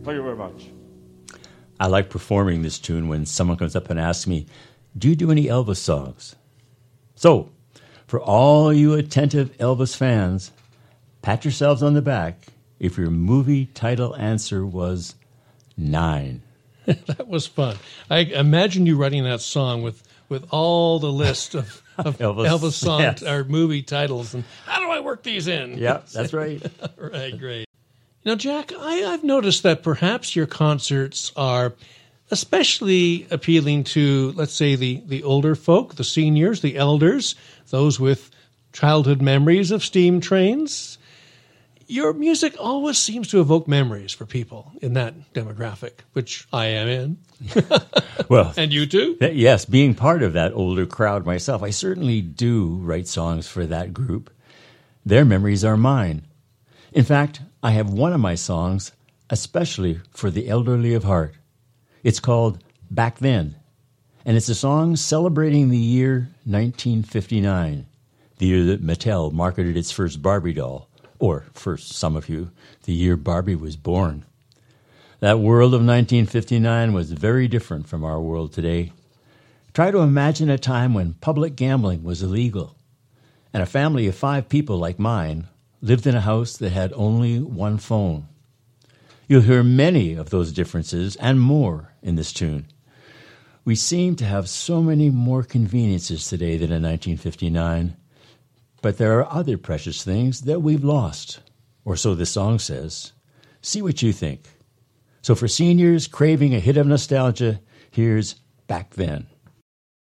Thank you very much. I like performing this tune when someone comes up and asks me, do you do any Elvis songs? So, for all you attentive Elvis fans, pat yourselves on the back if your movie title answer was 9. That was fun. I imagine you writing that song with all the list of Elvis song yes. or movie titles, and how do I work these in? Yeah, that's right. Right, great. Now, Jack, I've noticed that perhaps your concerts are especially appealing to, let's say, the older folk, the seniors, the elders, those with childhood memories of steam trains. Your music always seems to evoke memories for people in that demographic, which I am in. Well, and you too? Yes, being part of that older crowd myself, I certainly do write songs for that group. Their memories are mine. In fact, I have one of my songs especially for the elderly of heart. It's called Back Then, and it's a song celebrating the year 1959, the year that Mattel marketed its first Barbie doll, or for some of you, the year Barbie was born. That world of 1959 was very different from our world today. Try to imagine a time when public gambling was illegal, and a family of 5 people like mine lived in a house that had only one phone. You'll hear many of those differences and more in this tune. We seem to have so many more conveniences today than in 1959, but there are other precious things that we've lost, or so the song says. See what you think. So for seniors craving a hit of nostalgia, here's Back Then.